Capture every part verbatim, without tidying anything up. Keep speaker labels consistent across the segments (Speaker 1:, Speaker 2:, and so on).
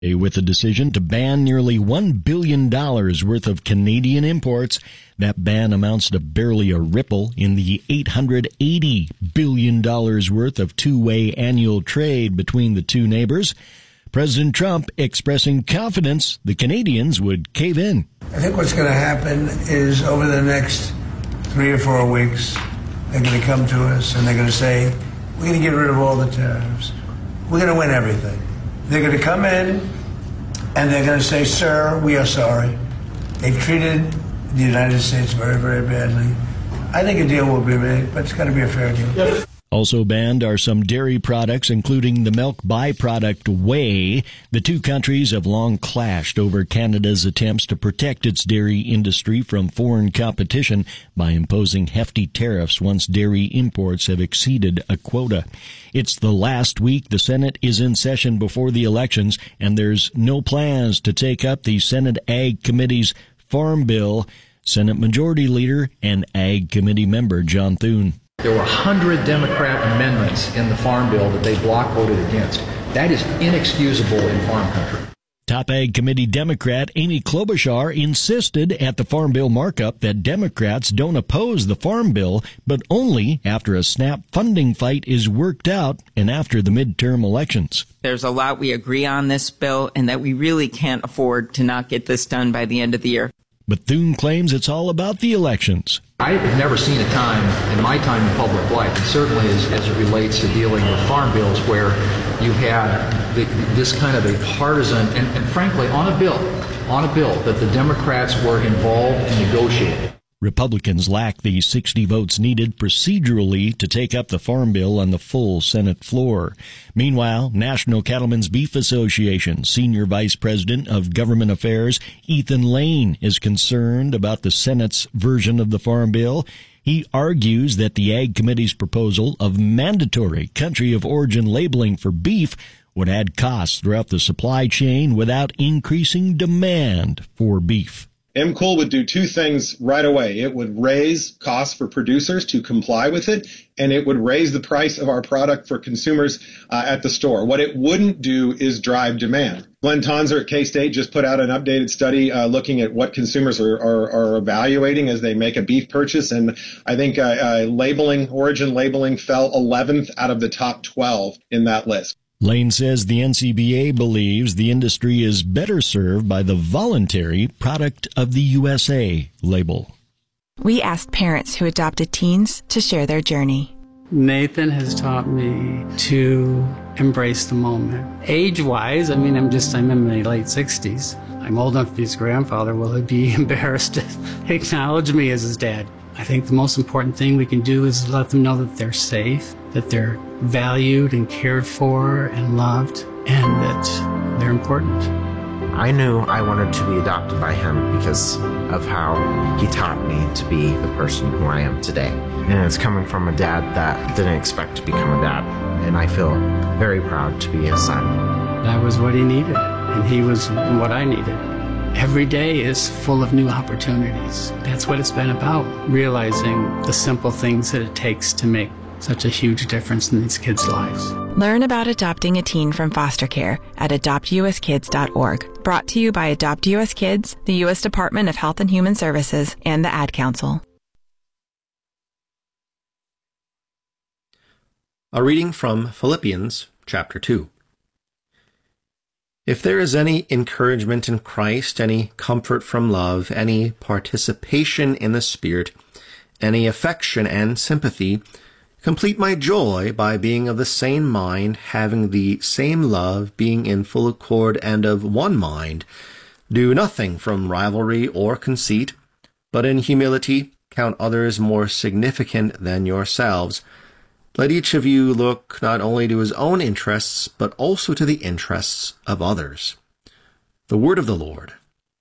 Speaker 1: With a decision to ban nearly one billion dollars worth of Canadian imports, that ban amounts to barely a ripple in the eight hundred eighty billion dollars worth of two-way annual trade between the two neighbors. President Trump expressing confidence the Canadians would cave in.
Speaker 2: I think what's going to happen is over the next three or four weeks, they're going to come to us and they're going to say, we're going to get rid of all the tariffs. We're going to win everything. They're going to come in and they're going to say, sir, we are sorry. They've treated the United States very, very badly. I think a deal will be made, but it's got to be a fair deal. Yes.
Speaker 1: Also banned are some dairy products, including the milk byproduct whey. The two countries have long clashed over Canada's attempts to protect its dairy industry from foreign competition by imposing hefty tariffs once dairy imports have exceeded a quota. It's the last week the Senate is in session before the elections, and there's no plans to take up the Senate Ag Committee's Farm Bill. Senate Majority Leader and Ag Committee member John Thune.
Speaker 3: There were one hundred Democrat amendments in the Farm Bill that they block voted against. That is inexcusable in farm country.
Speaker 1: Top Ag Committee Democrat Amy Klobuchar insisted at the Farm Bill markup that Democrats don't oppose the Farm Bill, but only after a SNAP funding fight is worked out and after the midterm elections.
Speaker 4: There's a lot we agree on this bill, and that we really can't afford to not get this done by the end of the year.
Speaker 1: But Thune claims it's all about the elections.
Speaker 3: I have never seen a time in my time in public life, and certainly as, as it relates to dealing with farm bills, where you had the, this kind of a partisan, and, and frankly, on a bill, on a bill that the Democrats were involved in negotiating.
Speaker 1: Republicans lack the sixty votes needed procedurally to take up the Farm Bill on the full Senate floor. Meanwhile, National Cattlemen's Beef Association Senior Vice President of Government Affairs Ethan Lane is concerned about the Senate's version of the Farm Bill. He argues that the Ag Committee's proposal of mandatory country of origin labeling for beef would add costs throughout the supply chain without increasing demand for beef.
Speaker 5: M C O L would do two things right away. It would raise costs for producers to comply with it, and it would raise the price of our product for consumers uh, at the store. What it wouldn't do is drive demand. Glenn Tonzer at K-State just put out an updated study uh, looking at what consumers are, are, are evaluating as they make a beef purchase, and I think uh, uh, labeling, origin labeling fell eleventh out of the top twelve in that list.
Speaker 1: Lane says the N C B A believes the industry is better served by the voluntary Product of the U S A label.
Speaker 6: We asked parents who adopted teens to share their journey.
Speaker 7: Nathan has taught me to embrace the moment. Age-wise, I mean, I'm just, I'm in my late sixties. I'm old enough to be his grandfather. Will he be embarrassed to acknowledge me as his dad? I think the most important thing we can do is let them know that they're safe, that they're valued and cared for and loved, and that they're important.
Speaker 8: I knew I wanted to be adopted by him because of how he taught me to be the person who I am today. And it's coming from a dad that didn't expect to become a dad, and I feel very proud to be his son.
Speaker 7: That was what he needed, and he was what I needed. Every day is full of new opportunities. That's what it's been about, realizing the simple things that it takes to make such a huge difference in these kids' lives.
Speaker 6: Learn about adopting a teen from foster care at adopt u s kids dot org. Brought to you by Adopt U S Kids, the U S Department of Health and Human Services, and the Ad Council.
Speaker 9: A reading from Philippians chapter two. If there is any encouragement in Christ, any comfort from love, any participation in the Spirit, any affection and sympathy, complete my joy by being of the same mind, having the same love, being in full accord and of one mind. Do nothing from rivalry or conceit, but in humility count others more significant than yourselves. Let each of you look not only to his own interests, but also to the interests of others. The word of the Lord.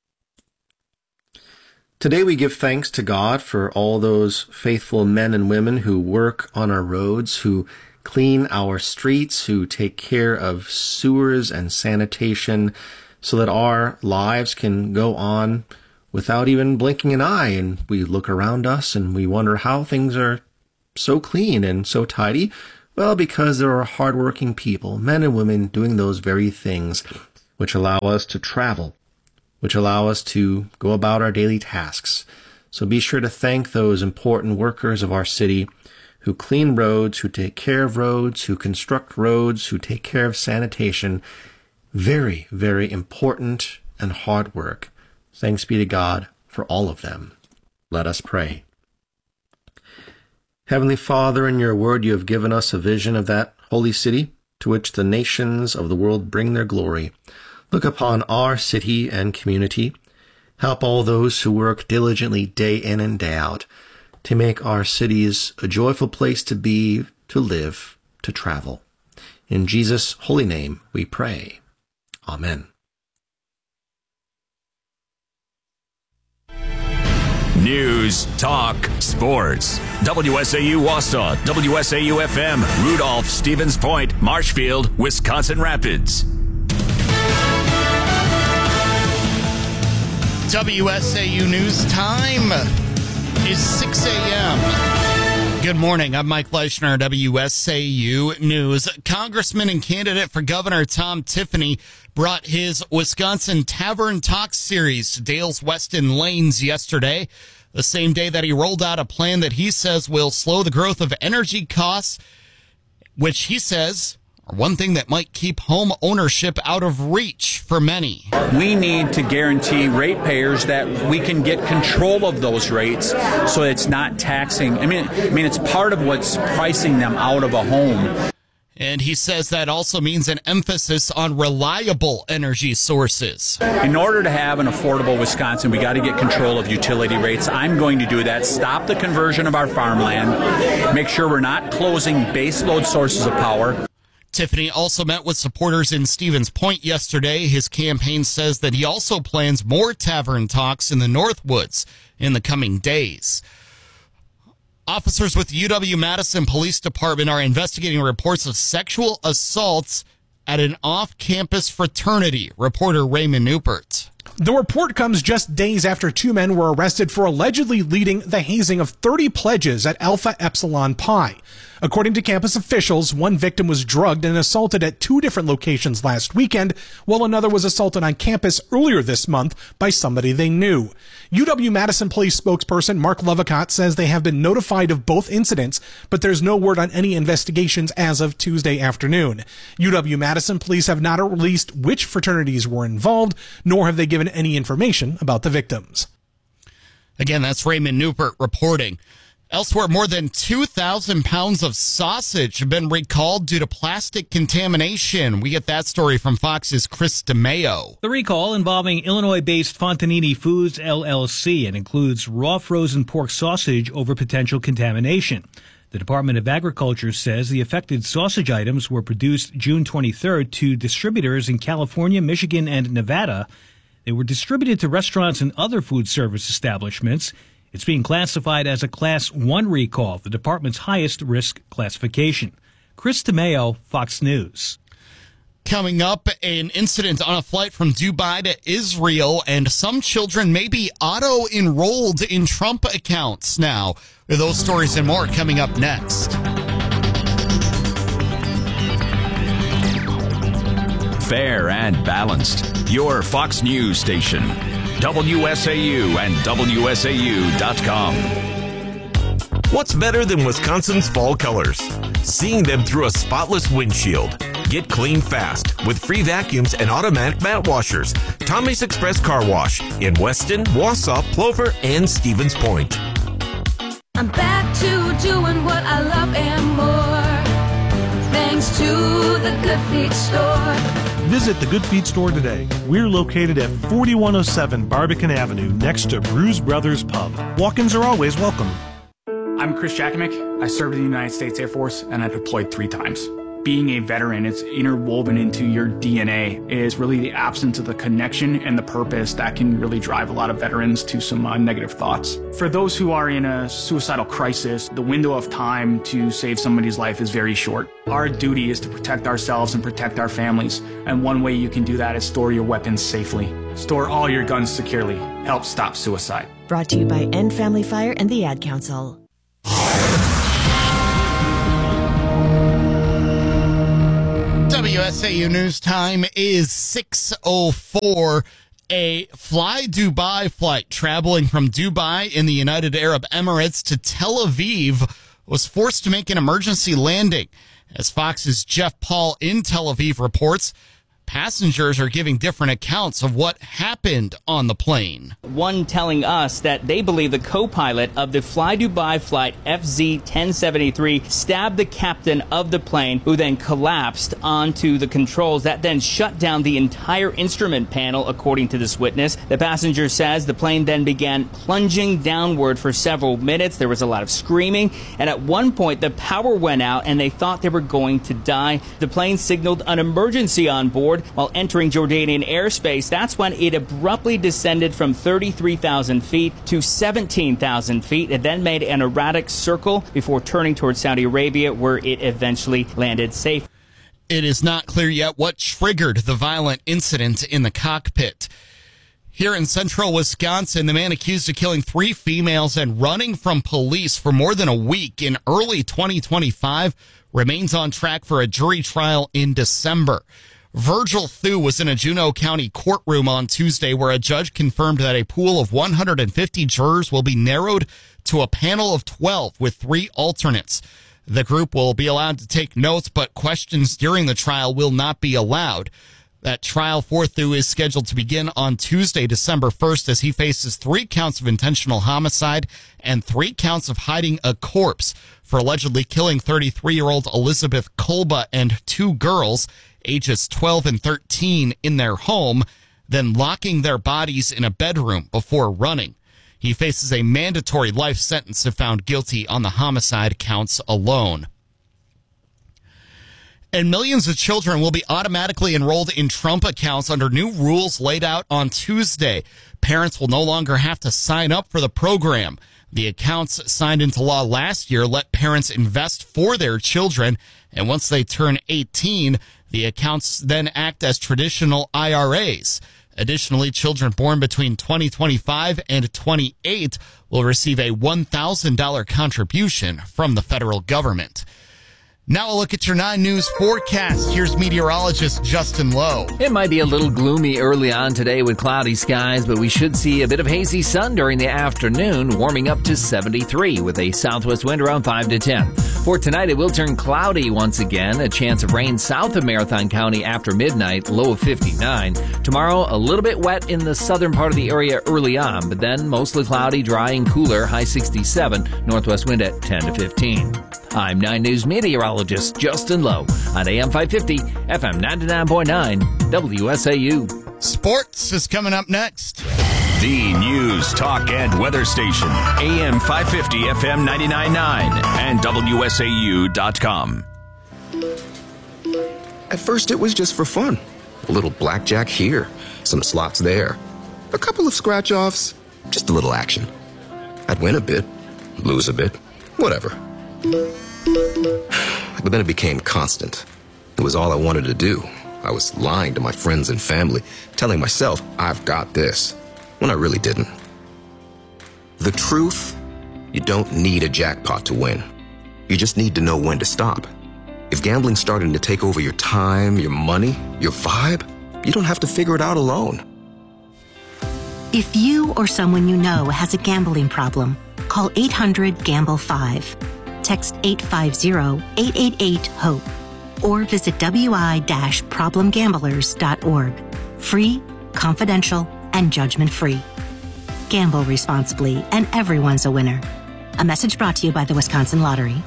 Speaker 9: Today we give thanks to God for all those faithful men and women who work on our roads, who clean our streets, who take care of sewers and sanitation, so that our lives can go on without even blinking an eye, and we look around us and we wonder how things are so clean and so tidy. Well, because there are hardworking people, men and women, doing those very things. which allow us to travel, which allow us to go about our daily tasks. So be sure to thank those important workers of our city who clean roads, who take care of roads, who construct roads, who take care of sanitation. Very, very important and hard work. Thanks be to God for all of them. Let us pray. Heavenly Father, in your word you have given us a vision of that holy city to which the nations of the world bring their glory. Look upon our city and community. Help all those who work diligently day in and day out to make our cities a joyful place to be, to live, to travel. In Jesus' holy name we pray. Amen.
Speaker 10: News, talk, sports. W S A U Wausau, W S A U F M, Rudolph, Stevens Point, Marshfield, Wisconsin Rapids.
Speaker 11: W S A U News time is six a.m. Good morning. I'm Mike Fleischner, W S A U News. Congressman and candidate for governor Tom Tiffany brought his Wisconsin Tavern Talks series to Dale's Weston Lanes yesterday, the same day that he rolled out a plan that he says will slow the growth of energy costs, which he says are one thing that might keep home ownership out of reach for many.
Speaker 12: We need to guarantee ratepayers that we can get control of those rates so it's not taxing. I mean, I mean, it's part of what's pricing them out of a home.
Speaker 11: And he says that also means an emphasis on reliable energy sources.
Speaker 12: In order to have an affordable Wisconsin, we got to get control of utility rates. I'm going to do that. Stop the conversion of our farmland. Make sure we're not closing baseload sources of power.
Speaker 11: Tiffany also met with supporters in Stevens Point yesterday. His campaign says that he also plans more tavern talks in the Northwoods in the coming days. Officers with the U W-Madison Police Department are investigating reports of sexual assaults at an off-campus fraternity. Reporter Raymond Newpert.
Speaker 13: The report comes just days after two men were arrested for allegedly leading the hazing of thirty pledges at Alpha Epsilon Pi. According to campus officials, one victim was drugged and assaulted at two different locations last weekend, while another was assaulted on campus earlier this month by somebody they knew. U W-Madison Police spokesperson Mark Lovicott says they have been notified of both incidents, but there's no word on any investigations as of Tuesday afternoon. U W-Madison Police have not released which fraternities were involved, nor have they given any information about the victims.
Speaker 11: Again, that's Raymond Newpert reporting. Elsewhere, more than two thousand pounds of sausage have been recalled due to plastic contamination. We get that story from Fox's Chris DeMeo.
Speaker 14: The recall involving Illinois-based Fontanini Foods, L L C, and includes raw frozen pork sausage over potential contamination. The Department of Agriculture says the affected sausage items were produced June twenty-third to distributors in California, Michigan, and Nevada. They were distributed to restaurants and other food service establishments. It's being classified as a Class one recall, the department's highest risk classification. Chris DeMeo, Fox News.
Speaker 11: Coming up, an incident on a flight from Dubai to Israel, and some children may be auto-enrolled in Trump accounts now. Those stories and more coming up next.
Speaker 10: Fair and balanced. Your Fox News station. W S A U and W S A U dot com.
Speaker 15: What's better than Wisconsin's fall colors? Seeing them through a spotless windshield. Get clean fast with free vacuums and automatic mat washers. Tommy's Express Car Wash in Weston, Wausau, Plover, and Stevens Point.
Speaker 16: I'm back to doing what I love and more, thanks to the Good Feet store.
Speaker 17: Visit the Good Feet store today. We're located at forty-one oh seven Barbican Avenue next to Brews Brothers Pub. Walk-ins are always welcome.
Speaker 18: I'm Chris Jakimick. I served in the United States Air Force and I deployed three times. Being a veteran, it's interwoven into your D N A. It is really the absence of the connection and the purpose that can really drive a lot of veterans to some uh, negative thoughts. For those who are in a suicidal crisis, the window of time to save somebody's life is very short. Our duty is to protect ourselves and protect our families, and one way you can do that is store your weapons safely. Store all your guns securely. Help stop suicide.
Speaker 19: Brought to you by End Family Fire and the Ad Council.
Speaker 11: W S A U News Time is six oh four. A Fly Dubai flight traveling from Dubai in the United Arab Emirates to Tel Aviv was forced to make an emergency landing. As Fox's Jeff Paul in Tel Aviv reports, passengers are giving different accounts of what happened on the plane.
Speaker 20: One telling us that they believe the co-pilot of the Fly Dubai flight F Z ten seventy-three stabbed the captain of the plane, who then collapsed onto the controls. That then shut down the entire instrument panel, according to this witness. The passenger says the plane then began plunging downward for several minutes. There was a lot of screaming, and at one point the power went out and they thought they were going to die. The plane signaled an emergency on board while entering Jordanian airspace. That's when it abruptly descended from thirty-three thousand feet to seventeen thousand feet. It then made an erratic circle before turning towards Saudi Arabia, where it eventually landed safe.
Speaker 11: It is not clear yet what triggered the violent incident in the cockpit. Here in central Wisconsin, the man accused of killing three females and running from police for more than a week in early twenty twenty-five remains on track for a jury trial in December. Virgil Thu was in a Juneau County courtroom on Tuesday where a judge confirmed that a pool of one hundred fifty jurors will be narrowed to a panel of twelve with three alternates. The group will be allowed to take notes, but questions during the trial will not be allowed. That trial for Thu is scheduled to begin on Tuesday, December first, as he faces three counts of intentional homicide and three counts of hiding a corpse for allegedly killing thirty-three-year-old Elizabeth Kolba and two girls, ages twelve and thirteen, in their home, then locking their bodies in a bedroom before running. He faces a mandatory life sentence if found guilty on the homicide counts alone. And millions of children will be automatically enrolled in Trump accounts under new rules laid out on Tuesday. Parents will no longer have to sign up for the program. The accounts signed into law last year let parents invest for their children, and once they turn eighteen, the accounts then act as traditional I R As. Additionally, children born between twenty twenty-five and twenty-eight will receive a one thousand dollars contribution from the federal government. Now a look at your nine News forecast. Here's meteorologist Justin Lowe.
Speaker 21: It might be a little gloomy early on today with cloudy skies, but we should see a bit of hazy sun during the afternoon, warming up to seventy-three with a southwest wind around five to ten. For tonight, it will turn cloudy once again, a chance of rain south of Marathon County after midnight, low of fifty-nine. Tomorrow, a little bit wet in the southern part of the area early on, but then mostly cloudy, dry, and cooler, high sixty-seven, northwest wind at ten to fifteen. I'm nine News meteorologist Justin Lowe on A M five fifty, F M ninety-nine point nine, W S A U.
Speaker 11: Sports is coming up next.
Speaker 10: The News, Talk, and Weather Station. A M five fifty, F M ninety-nine point nine, and W S A U dot com.
Speaker 22: At first, it was just for fun. A little blackjack here, some slots there, a couple of scratch-offs, just a little action. I'd win a bit, lose a bit, whatever. But then it became constant. It was all I wanted to do. I was lying to my friends and family, telling myself, I've got this, when I really didn't. The truth, you don't need a jackpot to win. You just need to know when to stop. If gambling's starting to take over your time, your money, your vibe, you don't have to figure it out alone.
Speaker 23: If you or someone you know has a gambling problem, call eight hundred gamble five. Text eight five zero, eight eight eight, HOPE or visit w i dash problem gamblers dot org. Free, confidential, and judgment-free. Gamble responsibly, and everyone's a winner. A message brought to you by the Wisconsin Lottery.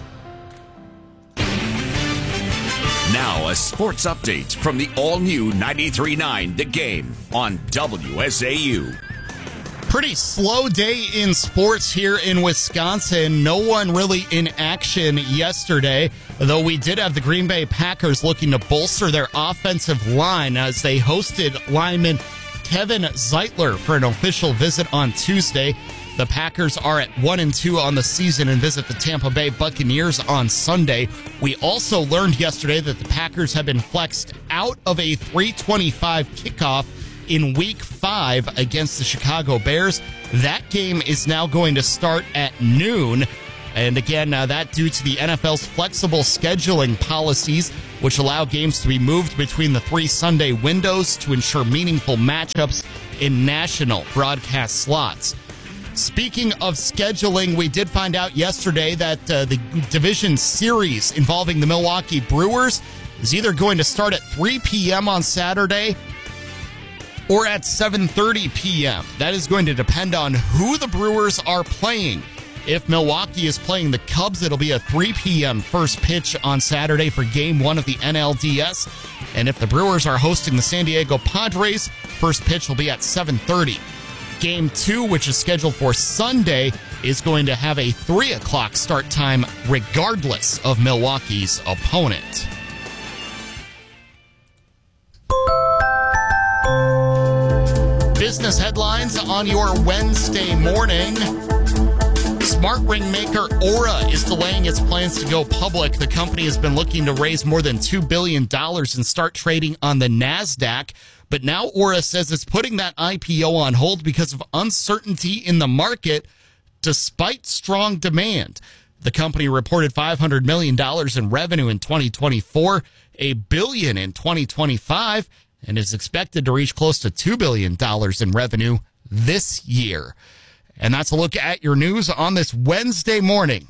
Speaker 10: Now a sports update from the all-new ninety-three point nine The Game on W S A U.
Speaker 11: Pretty slow day in sports here in Wisconsin. No one really in action yesterday, though we did have the Green Bay Packers looking to bolster their offensive line as they hosted lineman Kevin Zeitler for an official visit on Tuesday. The Packers are at one and two on the season and visit the Tampa Bay Buccaneers on Sunday. We also learned yesterday that the Packers have been flexed out of a three twenty-five kickoff in week five against the Chicago Bears. That game is now going to start at noon. And again, uh, that due to the N F L's flexible scheduling policies, which allow games to be moved between the three Sunday windows to ensure meaningful matchups in national broadcast slots. Speaking of scheduling, we did find out yesterday that uh, the division series involving the Milwaukee Brewers is either going to start at three p.m. on Saturday or at seven thirty p.m. That is going to depend on who the Brewers are playing. If Milwaukee is playing the Cubs, it'll be a three p.m. first pitch on Saturday for game one of the N L D S. And if the Brewers are hosting the San Diego Padres, first pitch will be at seven thirty. Game two, which is scheduled for Sunday, is going to have a three o'clock start time regardless of Milwaukee's opponent. Business headlines on your Wednesday morning. Smart ring maker Aura is delaying its plans to go public. The company has been looking to raise more than two billion dollars and start trading on the NASDAQ. But now Aura says it's putting that I P O on hold because of uncertainty in the market, despite strong demand. The company reported five hundred million dollars in revenue in twenty twenty-four, a billion in twenty twenty-five, and is expected to reach close to two billion dollars in revenue this year. And that's a look at your news on this Wednesday morning.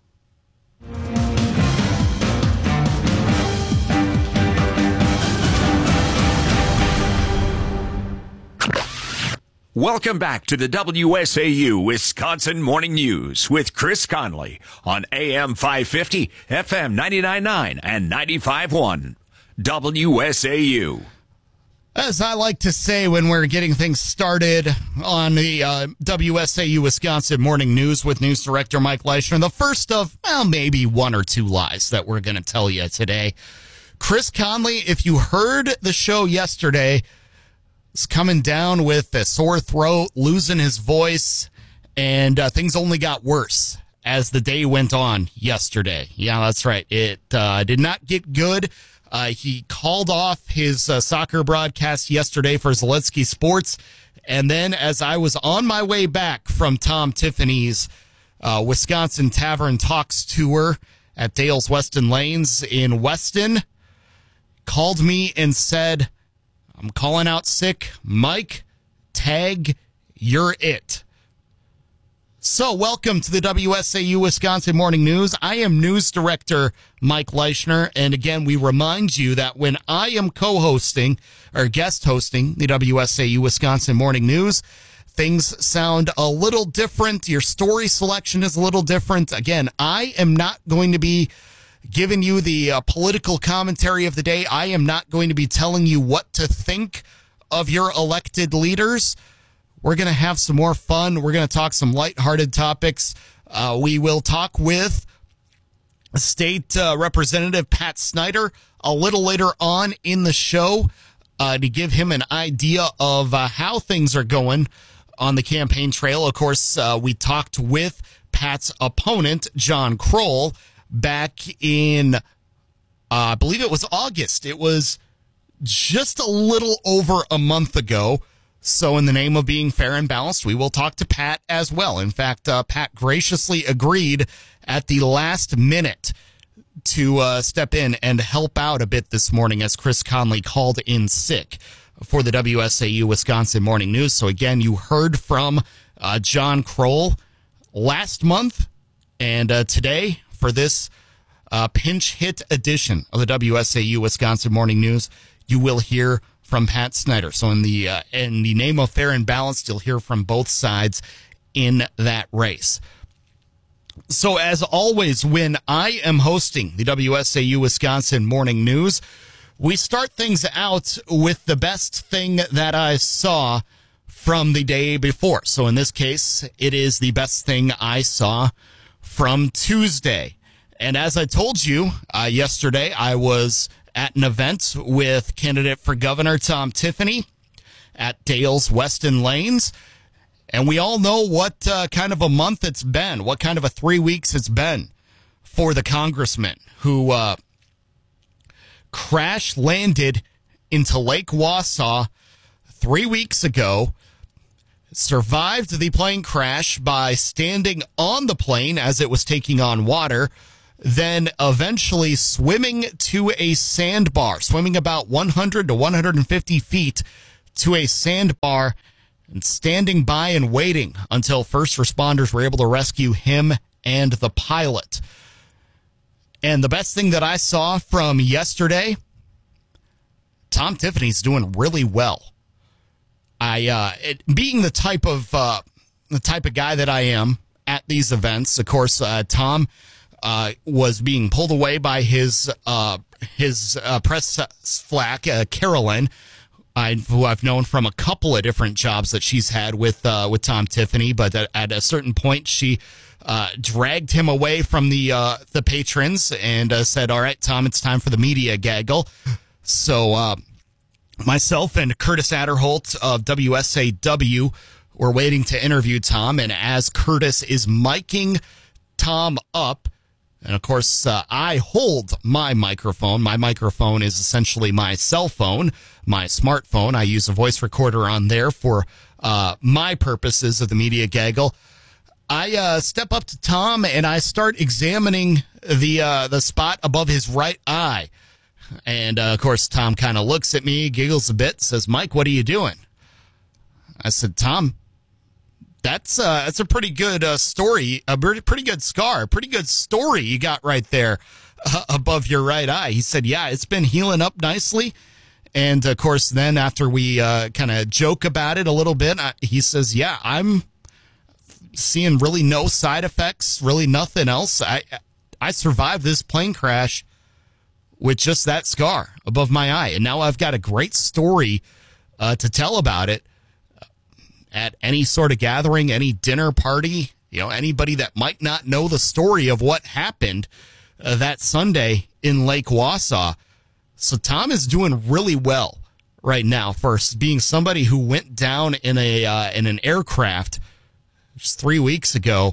Speaker 10: Welcome back to the W S A U Wisconsin Morning News with Chris Conley on A M five fifty, F M ninety-nine point nine, and ninety-five point one. W S A U.
Speaker 11: As I like to say when we're getting things started on the uh, W S A U Wisconsin Morning News with News Director Mike Leishner, the first of, well, maybe one or two lies that we're going to tell you today. Chris Conley, if you heard the show yesterday, is coming down with a sore throat, losing his voice, and uh, things only got worse as the day went on yesterday. Yeah, that's right. It uh, did not get good. Uh, he called off his uh, soccer broadcast yesterday for Zaletsky Sports. And then as I was on my way back from Tom Tiffany's uh, Wisconsin Tavern Talks tour at Dale's Weston Lanes in Weston, called me and said, I'm calling out sick. Mike, tag, you're it. So welcome to the W S A U Wisconsin Morning News. I am News Director Mike Leishner, and again, we remind you that when I am co-hosting or guest hosting the W S A U Wisconsin Morning News, things sound a little different. Your story selection is a little different. Again, I am not going to be giving you the uh, political commentary of the day. I am not going to be telling you what to think of your elected leaders. We're going to have some more fun. We're going to talk some lighthearted topics. Uh, we will talk with State uh, Representative Pat Snyder a little later on in the show uh, to give him an idea of uh, how things are going on the campaign trail. Of course, uh, we talked with Pat's opponent, John Kroll, back in, uh, I believe it was August. It was just a little over a month ago. So in the name of being fair and balanced, we will talk to Pat as well. In fact, uh, Pat graciously agreed at the last minute to uh, step in and help out a bit this morning as Chris Conley called in sick for the W S A U Wisconsin Morning News. So again, you heard from uh, John Kroll last month, and uh, today for this uh, pinch hit edition of the W S A U Wisconsin Morning News, you will hear from Pat Snyder. So in the uh, in the name of fair and balanced, you'll hear from both sides in that race. So as always, when I am hosting the W S A U Wisconsin Morning News, we start things out with the best thing that I saw from the day before. So in this case, it is the best thing I saw from Tuesday. And as I told you uh, yesterday, I was at an event with candidate for governor Tom Tiffany at Dale's Weston Lanes. And we all know what uh, kind of a month it's been, what kind of a three weeks it's been for the congressman who uh, crash landed into Lake Wausau three weeks ago, survived the plane crash by standing on the plane as it was taking on water, then eventually swimming to a sandbar, swimming about one hundred to one hundred fifty feet to a sandbar and standing by and waiting until first responders were able to rescue him and the pilot. And the best thing that I saw from yesterday, Tom Tiffany's doing really well. I, uh, it, being the type of uh, the type of guy that I am at these events, of course, uh, Tom uh, was being pulled away by his uh, his uh, press flack, uh, Carolyn, I, who I've known from a couple of different jobs that she's had with uh, with Tom Tiffany. But at, at a certain point, she uh, dragged him away from the uh, the patrons and uh, said, "All right, Tom, it's time for the media gaggle." So uh, myself and Curtis Adderholt of W S A W were waiting to interview Tom, and as Curtis is miking Tom up, and of course, uh, I hold my microphone. My microphone is essentially my cell phone, my smartphone. I use a voice recorder on there for uh, my purposes of the media gaggle. I uh, step up to Tom and I start examining the uh, the spot above his right eye. And uh, of course, Tom kind of looks at me, giggles a bit, says, "Mike, what are you doing?" I said, "Tom, That's uh, that's a pretty good uh, story, a pretty good scar, a pretty good story you got right there uh, above your right eye." He said, "Yeah, it's been healing up nicely." And, of course, then after we uh, kind of joke about it a little bit, I, he says, "Yeah, I'm seeing really no side effects, really nothing else. I, I survived this plane crash with just that scar above my eye. And now I've got a great story uh, to tell about it at any sort of gathering, any dinner party, you know, anybody that might not know the story of what happened uh, that Sunday in Lake Wausau." So Tom is doing really well right now for being somebody who went down in a uh, in an aircraft just three weeks ago,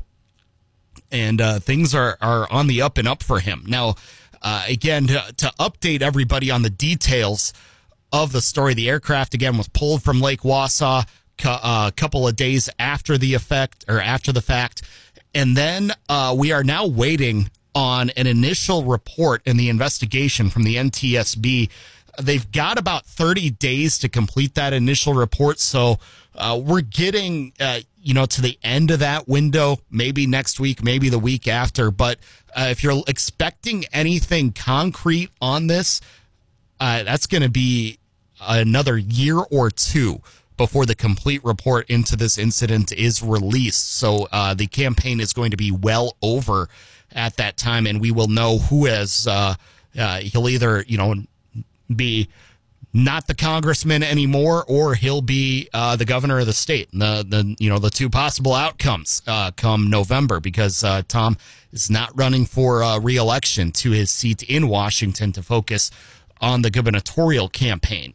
Speaker 11: and uh, things are, are on the up and up for him. Now, uh, again, to, to update everybody on the details of the story, the aircraft, again, was pulled from Lake Wausau a couple of days after the effect or after the fact. And then uh, we are now waiting on an initial report in the investigation from the N T S B. They've got about thirty days to complete that initial report. So uh, we're getting, uh, you know, to the end of that window, maybe next week, maybe the week after. But uh, if you're expecting anything concrete on this, uh, that's going to be another year or two before the complete report into this incident is released. So uh, the campaign is going to be well over at that time, and we will know who has, uh, uh, he'll either, you know, be not the congressman anymore, or he'll be uh, the governor of the state. The, the you know, the two possible outcomes uh, come November, because uh, Tom is not running for uh, re-election to his seat in Washington to focus on the gubernatorial campaign.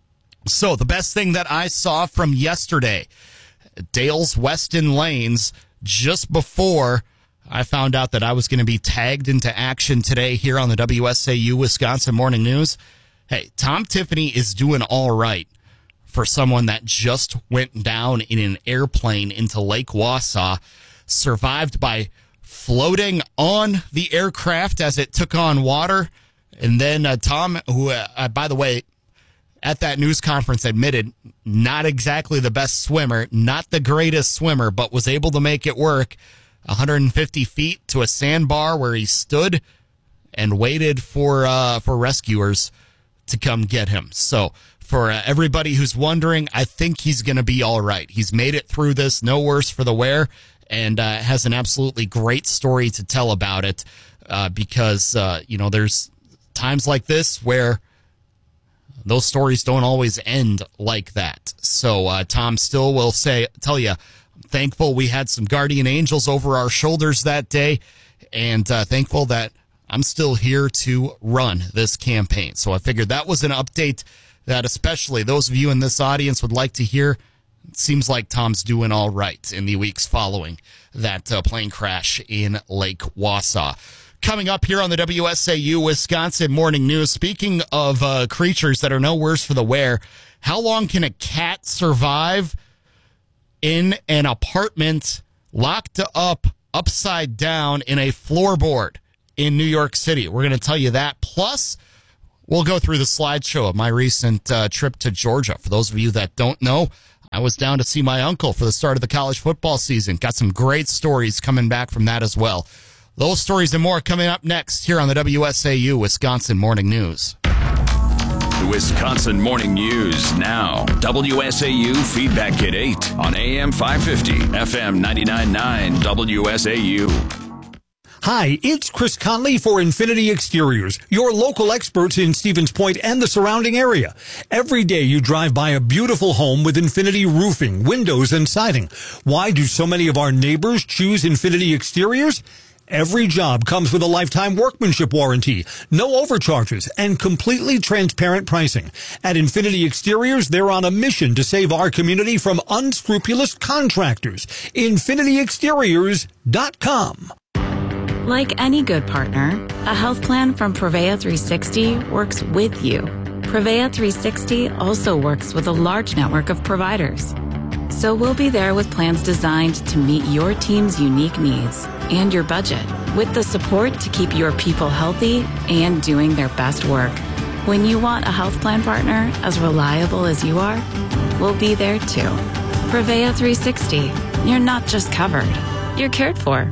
Speaker 11: So the best thing that I saw from yesterday, Dale's Weston Lanes, just before I found out that I was going to be tagged into action today here on the W S A U Wisconsin Morning News. Hey, Tom Tiffany is doing all right for someone that just went down in an airplane into Lake Wausau, survived by floating on the aircraft as it took on water. And then uh, Tom, who, uh, by the way, at that news conference admitted not exactly the best swimmer, not the greatest swimmer, but was able to make it work one hundred fifty feet to a sandbar where he stood and waited for uh, for rescuers to come get him. So for uh, everybody who's wondering, I think he's going to be all right. He's made it through this, no worse for the wear, and uh, has an absolutely great story to tell about it uh, because, uh, you know, there's times like this where those stories don't always end like that. So uh, Tom still will say, tell you, I'm thankful we had some guardian angels over our shoulders that day, and uh, thankful that I'm still here to run this campaign. So I figured that was an update that especially those of you in this audience would like to hear. It seems like Tom's doing all right in the weeks following that uh, plane crash in Lake Wausau. Coming up here on the W S A U Wisconsin Morning News, speaking of uh, creatures that are no worse for the wear, how long can a cat survive in an apartment locked up upside down in a floorboard in New York City. We're going to tell you that. Plus, we'll go through the slideshow of my recent uh, trip to Georgia. For those of you that don't know, I was down to see my uncle for the start of the college football season. Got some great stories coming back from that as well. Those stories and more coming up next here on the W S A U Wisconsin Morning News.
Speaker 10: The Wisconsin Morning News now. W S A U Feedback at eight on A M five fifty, F M ninety-nine point nine W S A U.
Speaker 2: Hi, it's Chris Conley for Infinity Exteriors, your local experts in Stevens Point and the surrounding area. Every day you drive by a beautiful home with Infinity roofing, windows, and siding. Why do so many of our neighbors choose Infinity Exteriors? Every job comes with a lifetime workmanship warranty, no overcharges, and completely transparent pricing. At Infinity Exteriors, they're on a mission to save our community from unscrupulous contractors. Infinity Exteriors dot com.
Speaker 6: Like any good partner, a health plan from Prevea three sixty works with you. Prevea three sixty also works with a large network of providers. So we'll be there with plans designed to meet your team's unique needs and your budget, with the support to keep your people healthy and doing their best work. When you want a health plan partner as reliable as you are, we'll be there too. Prevea three sixty. You're not just covered, you're cared for.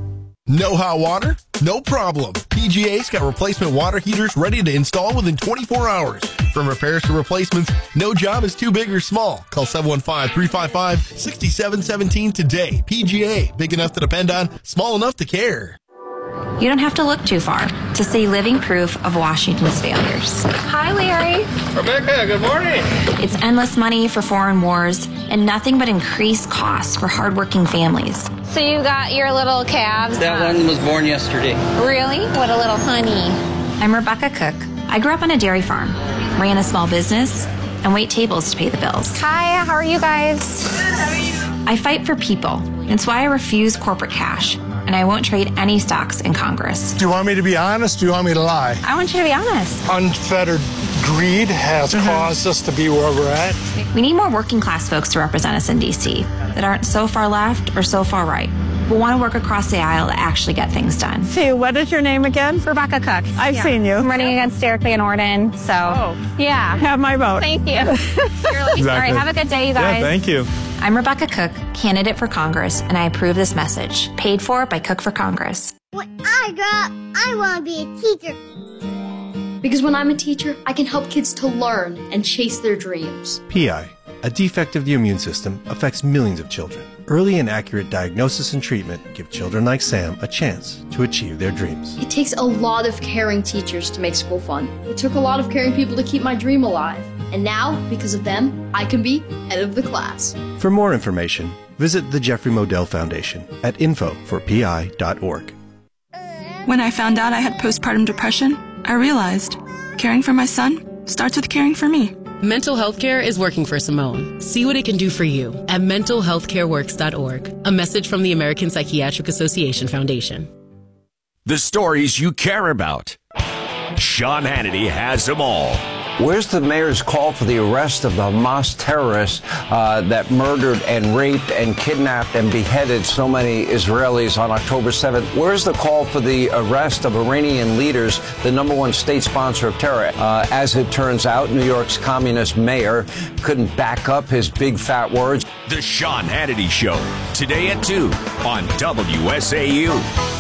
Speaker 3: No hot water? No problem. P G A's got replacement water heaters ready to install within twenty-four hours. From repairs to replacements, no job is too big or small. Call seven one five, three five five, six seven one seven today. P G A, big enough to depend on, small enough to care.
Speaker 4: You don't have to look too far to see living proof of Washington's failures. Hi, Larry.
Speaker 24: Rebecca, good morning.
Speaker 4: It's endless money for foreign wars and nothing but increased costs for hardworking families.
Speaker 25: So you got your little calves?
Speaker 24: That one was born yesterday.
Speaker 25: Really? What a little honey.
Speaker 4: I'm Rebecca Cook. I grew up on a dairy farm, ran a small business, and wait tables to pay the bills.
Speaker 25: Hi, how are you guys?
Speaker 4: Good, how are you? I fight for people. It's why I refuse corporate cash, and I won't trade any stocks in Congress.
Speaker 26: Do you want me to be honest? Do you want me to lie?
Speaker 25: I want you to be honest.
Speaker 26: Unfettered greed has mm-hmm. caused us to be where we're at.
Speaker 4: We need more working class folks to represent us in D C that aren't so far left or so far right. We want to work across the aisle to actually get things done.
Speaker 27: See, what is your name again?
Speaker 25: Rebecca Cook.
Speaker 27: I've
Speaker 25: yeah.
Speaker 27: seen you.
Speaker 25: I'm running against Derek Van Orden, so
Speaker 27: oh.
Speaker 25: yeah.
Speaker 27: Have my vote.
Speaker 25: Thank you. Exactly. All right, have a good day, you guys.
Speaker 17: Yeah, thank you.
Speaker 4: I'm Rebecca Cook, candidate for Congress, and I approve this message. Paid for by Cook for Congress.
Speaker 28: When I grow up, I want to be a teacher.
Speaker 29: Because when I'm a teacher, I can help kids to learn and chase their dreams.
Speaker 30: P I, a defect of the immune system, affects millions of children. Early and accurate diagnosis and treatment give children like Sam a chance to achieve their dreams.
Speaker 29: It takes a lot of caring teachers to make school fun. It took a lot of caring people to keep my dream alive. And now, because of them, I can be head of the class.
Speaker 30: For more information, visit the Jeffrey Modell Foundation at info for P I dot org.
Speaker 31: When I found out I had postpartum depression, I realized caring for my son starts with caring for me.
Speaker 32: Mental health care is working for Simone. See what it can do for you at mental health care works dot org. A message from the American Psychiatric Association Foundation.
Speaker 10: The stories you care about. Sean Hannity has them all.
Speaker 33: Where's the mayor's call for the arrest of the Hamas terrorists uh, that murdered and raped and kidnapped and beheaded so many Israelis on October seventh? Where's the call for the arrest of Iranian leaders, the number one state sponsor of terror? Uh, as it turns out, New York's communist mayor couldn't back up his big fat words.
Speaker 10: The Sean Hannity Show, today at two on W S A U.